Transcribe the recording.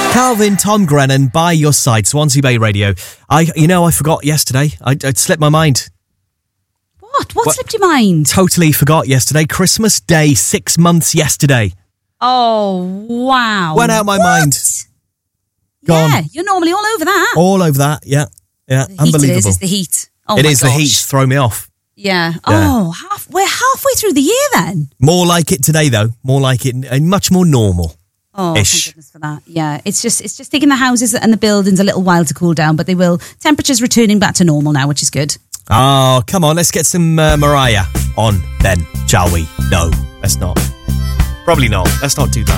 Calvin, Tom Grennan, by your side, Swansea Bay Radio. I forgot yesterday. It slipped my mind. What slipped your mind? Totally forgot yesterday. Christmas Day, 6 months yesterday. Oh, wow. Went out my mind. Gone. Yeah, you're normally all over that. All over that, yeah. Unbelievable. It's the heat. Oh, it my is gosh. the heat, throw me off. Yeah. Oh, we're halfway through the year then. More like it today, though. More like it, much more normal. Oh, thank goodness for that. Yeah, it's just taking the houses and the buildings a little while to cool down, but they will. Temperatures returning back to normal now, which is good. Oh, come on, let's get some Mariah on then, shall we? No, let's not. Probably not. Let's not do that.